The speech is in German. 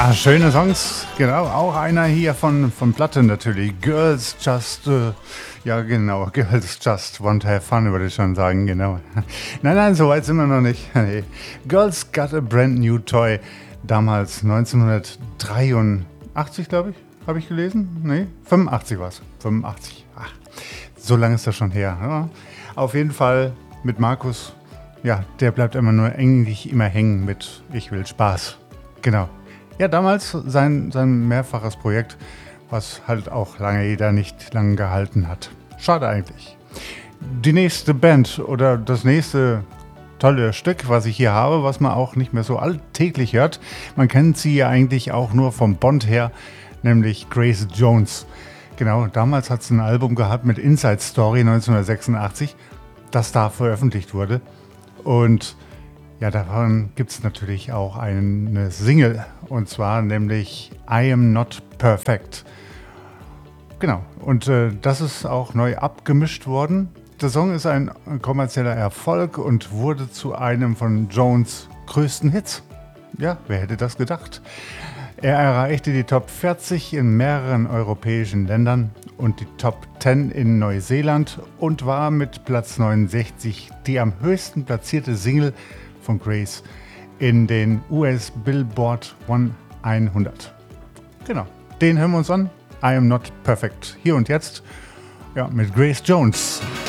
Ja, schöne Songs, genau. Auch einer hier von Platte natürlich. Girls Just, ja genau, Girls Just Want to Have Fun, würde ich schon sagen, genau. Nein, so weit sind wir noch nicht. Nee. Girls Got a Brand New Toy, damals 1983, glaube ich, habe ich gelesen. Nee, 85 war es. 85. Ach, so lange ist das schon her. Ja. Auf jeden Fall mit Markus, ja, der bleibt eigentlich immer hängen mit Ich will Spaß. Genau. Ja, damals sein mehrfaches Projekt, was halt auch nicht lange gehalten hat. Schade eigentlich. Die nächste Band oder das nächste tolle Stück, was ich hier habe, was man auch nicht mehr so alltäglich hört. Man kennt sie ja eigentlich auch nur vom Bond her, nämlich Grace Jones. Genau, damals hat sie ein Album gehabt mit Inside Story 1986, das da veröffentlicht wurde. Und ja, davon gibt es natürlich auch eine Single, und zwar nämlich I Am Not Perfect. Genau, und das ist auch neu abgemischt worden. Der Song ist ein kommerzieller Erfolg und wurde zu einem von Jones' größten Hits. Ja, wer hätte das gedacht? Er erreichte die Top 40 in mehreren europäischen Ländern und die Top 10 in Neuseeland und war mit Platz 69 die am höchsten platzierte Single von Grace in den US Billboard 100. Genau, den hören wir uns an. I Am Not Perfect. Hier und jetzt, ja, mit Grace Jones.